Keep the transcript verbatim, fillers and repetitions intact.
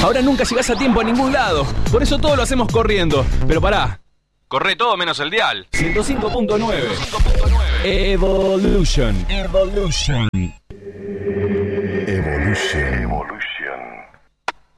Ahora nunca llegás a tiempo a ningún lado. Por eso todo lo hacemos corriendo. Pero pará. Corre todo menos el dial. ciento cinco punto nueve. Evolution. Evolution.